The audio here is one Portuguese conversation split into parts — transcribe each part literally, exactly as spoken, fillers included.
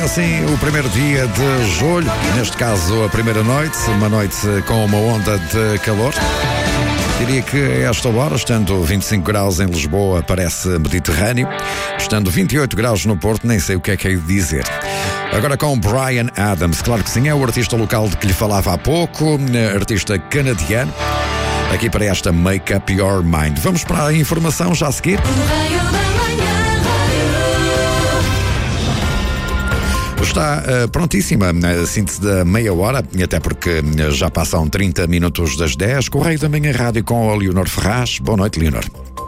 Assim, o primeiro dia de julho, neste caso a primeira noite, uma noite com uma onda de calor. Diria que a esta hora, estando vinte e cinco graus em Lisboa, parece Mediterrâneo. Estando vinte e oito graus no Porto, nem sei o que é que hei de dizer. Agora com Bryan Adams, claro que sim, é o artista local de que lhe falava há pouco, artista canadiano, aqui para esta Make Up Your Mind. Vamos para a informação já a seguir. Está uh, prontíssima a síntese da meia hora, até porque já passam trinta minutos das dez. Correio da Manhã Rádio com a Leonor Ferraz. Boa noite, Leonor.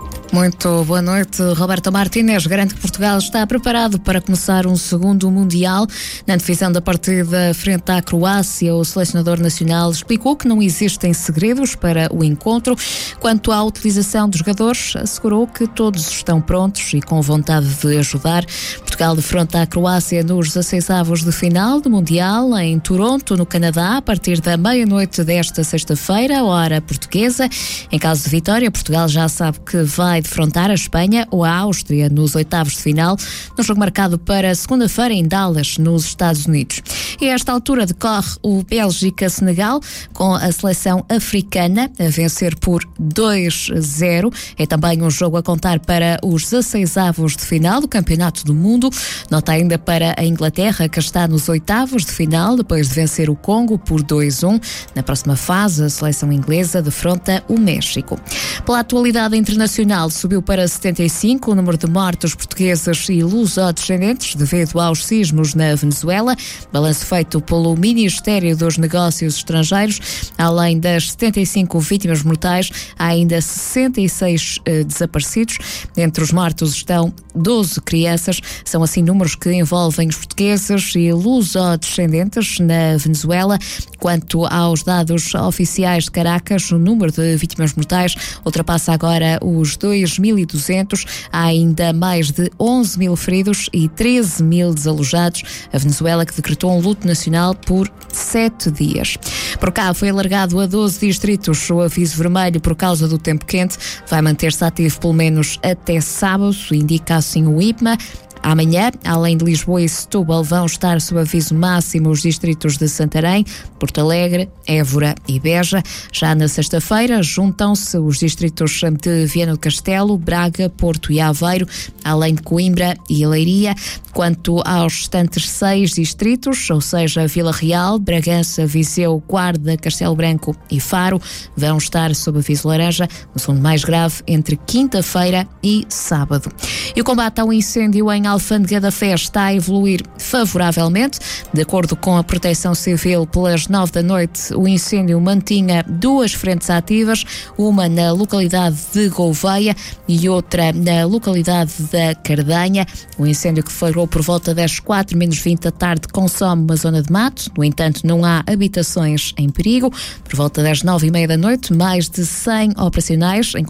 Muito boa noite, Roberto Martínez. Garante que Portugal está preparado para começar um segundo Mundial. Na divisão da partida frente à Croácia, o selecionador nacional explicou que não existem segredos para o encontro. Quanto à utilização dos jogadores, assegurou que todos estão prontos e com vontade de ajudar. Portugal defronta a Croácia nos dezasseisavos de final do Mundial em Toronto, no Canadá, a partir da meia-noite desta sexta-feira, hora portuguesa. Em caso de vitória, Portugal já sabe que vai defrontar a Espanha ou a Áustria nos oitavos de final, no jogo marcado para segunda-feira em Dallas, nos Estados Unidos. E a esta altura decorre o Bélgica-Senegal, com a seleção africana a vencer por dois a zero. É também um jogo a contar para os dezasseisavos de final do Campeonato do Mundo. Nota ainda para a Inglaterra, que está nos oitavos de final, depois de vencer o Congo por dois a um. Na próxima fase, a seleção inglesa defronta o México. Pela atualidade internacional, subiu para setenta e cinco o número de mortos portugueses e luso-descendentes devido aos sismos na Venezuela. Balanço feito pelo Ministério dos Negócios Estrangeiros. Além das setenta e cinco vítimas mortais, há ainda sessenta e seis eh, desaparecidos. Entre os mortos estão doze crianças. São assim números que envolvem os portugueses e luso-descendentes na Venezuela. Quanto aos dados oficiais de Caracas, o número de vítimas mortais ultrapassa agora os dois mil e duzentos. Há ainda mais de onze mil feridos e treze mil desalojados. A Venezuela que decretou um luto nacional por sete dias. Por cá foi alargado a doze distritos o aviso vermelho por causa do tempo quente. Vai manter-se ativo pelo menos até sábado, indica assim o I P M A. Amanhã, além de Lisboa e Setúbal, vão estar sob aviso máximo os distritos de Santarém, Porto Alegre, Évora e Beja. Já na sexta-feira, juntam-se os distritos de Viana do Castelo, Braga, Porto e Aveiro, além de Coimbra e Leiria. Quanto aos restantes seis distritos, ou seja, Vila Real, Bragança, Viseu, Guarda, Castelo Branco e Faro, vão estar sob aviso laranja, no segundo mais grave, entre quinta-feira e sábado. E o combate ao incêndio em Alfândega da Fé está a evoluir favoravelmente. De acordo com a Proteção Civil, pelas nove da noite, o incêndio mantinha duas frentes ativas, uma na localidade de Gouveia e outra na localidade da Cardanha. O incêndio que flagrou por volta das quatro menos vinte da tarde consome uma zona de mato. No entanto, não há habitações em perigo. Por volta das nove e meia da noite, mais de cem operacionais em